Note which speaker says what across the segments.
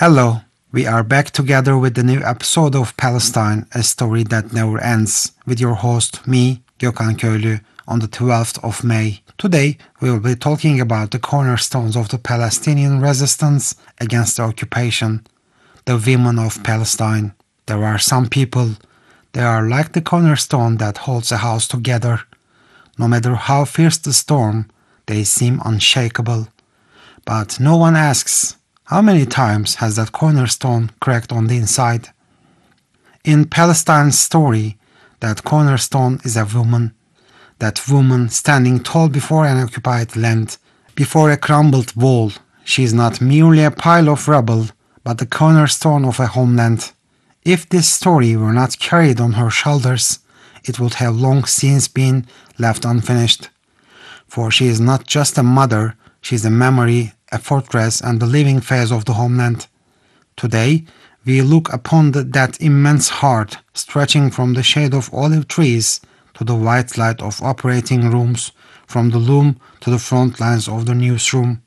Speaker 1: Hello, we are back together with the new episode of Palestine, a story that never ends, with your host, me, Gökhan Köylü, on the 12th of May. Today, we will be talking about the cornerstones of the Palestinian resistance against the occupation, the women of Palestine. There are some people, they are like the cornerstone that holds a house together. No matter how fierce the storm, they seem unshakable. But no one asks, how many times has that cornerstone cracked on the inside? In Palestine's story, that cornerstone is a woman. That woman standing tall before an occupied land, before a crumbled wall. She is not merely a pile of rubble, but the cornerstone of a homeland. If this story were not carried on her shoulders, it would have long since been left unfinished. For she is not just a mother, she is a memory, a fortress, and the living face of the homeland. Today, we look upon that immense heart stretching from the shade of olive trees to the white light of operating rooms, from the loom to the front lines of the newsroom.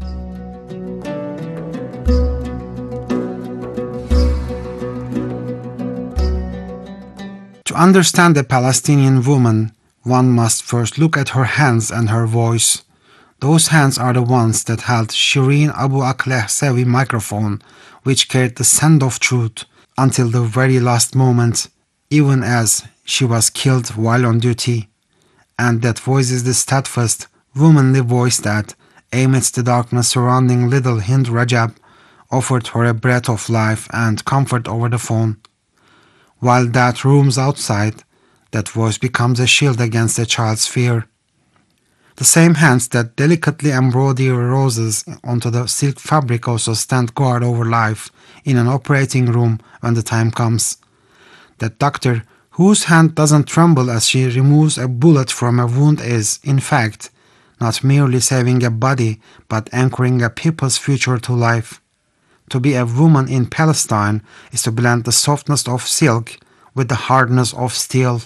Speaker 1: To understand a Palestinian woman, one must first look at her hands and her voice. Those hands are the ones that held Shireen Abu Akleh's heavy microphone, which carried the scent of truth until the very last moment, even as she was killed while on duty. And that voice is the steadfast, womanly voice that, amidst the darkness surrounding little Hind Rajab, offered her a breath of life and comfort over the phone. While that roams outside, that voice becomes a shield against a child's fear. The same hands that delicately embroider roses onto the silk fabric also stand guard over life in an operating room when the time comes. That doctor whose hand doesn't tremble as she removes a bullet from a wound is, in fact, not merely saving a body but anchoring a people's future to life. To be a woman in Palestine is to blend the softness of silk with the hardness of steel.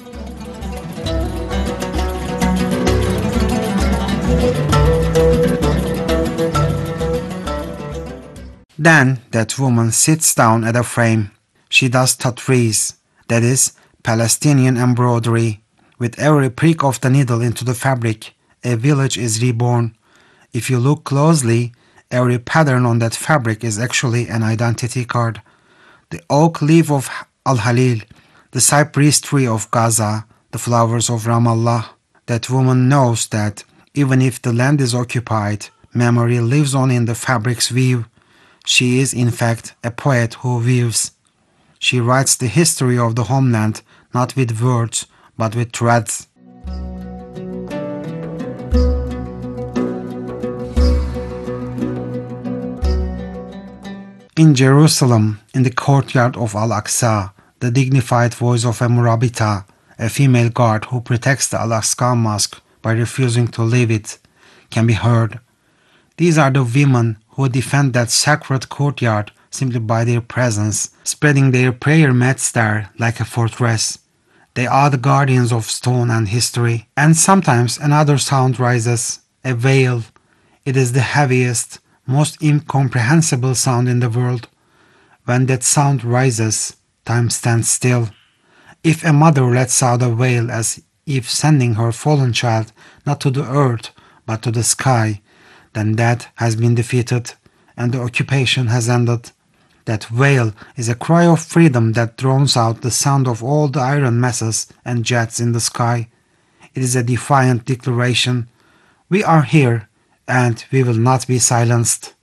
Speaker 1: Then that woman sits down at a frame. She does tatriz, that is, Palestinian embroidery. With every prick of the needle into the fabric, a village is reborn. If you look closely, every pattern on that fabric is actually an identity card. The oak leaf of Al-Halil, the cypress tree of Gaza, the flowers of Ramallah. That woman knows that, even if the land is occupied, memory lives on in the fabric's weave. She is, in fact, a poet who weaves. She writes the history of the homeland not with words, but with threads. In Jerusalem, in the courtyard of Al-Aqsa, the dignified voice of a Murabita, a female guard who protects the Al-Aqsa Mosque by refusing to leave it, can be heard. These are the women who defend that sacred courtyard simply by their presence, spreading their prayer mats there like a fortress. They are the guardians of stone and history. And sometimes another sound rises, a wail. It is the heaviest, most incomprehensible sound in the world. When that sound rises, time stands still. If a mother lets out a wail as if sending her fallen child not to the earth but to the sky, then that has been defeated and the occupation has ended. That wail is a cry of freedom that drowns out the sound of all the iron masses and jets in the sky. It is a defiant declaration. We are here and we will not be silenced.